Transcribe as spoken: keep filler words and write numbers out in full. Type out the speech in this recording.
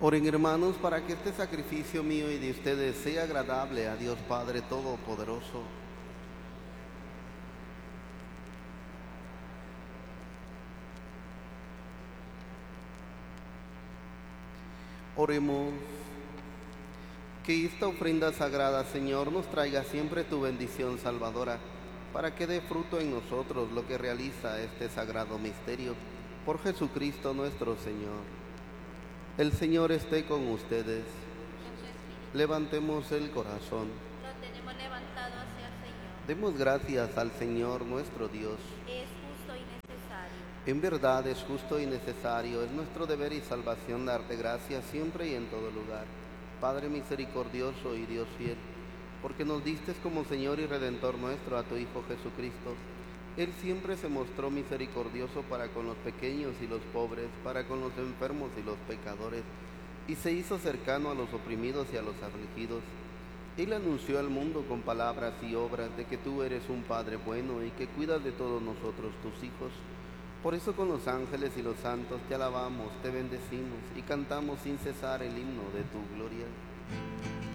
Oren, hermanos, para que este sacrificio mío y de ustedes sea agradable a Dios Padre Todopoderoso. Oremos. Que esta ofrenda sagrada, Señor, nos traiga siempre tu bendición salvadora, para que dé fruto en nosotros lo que realiza este sagrado misterio. Por Jesucristo nuestro Señor. El Señor esté con ustedes. Levantemos el corazón. Lo tenemos levantado hacia el Señor. Demos gracias al Señor nuestro Dios. Es justo y necesario. En verdad es justo y necesario, es nuestro deber y salvación darte gracias siempre y en todo lugar. Padre misericordioso y Dios fiel, porque nos diste como Señor y Redentor nuestro a tu Hijo Jesucristo. Él siempre se mostró misericordioso para con los pequeños y los pobres, para con los enfermos y los pecadores, y se hizo cercano a los oprimidos y a los afligidos. Él anunció al mundo con palabras y obras de que tú eres un Padre bueno y que cuidas de todos nosotros, tus hijos. Por eso con los ángeles y los santos te alabamos, te bendecimos y cantamos sin cesar el himno de tu gloria.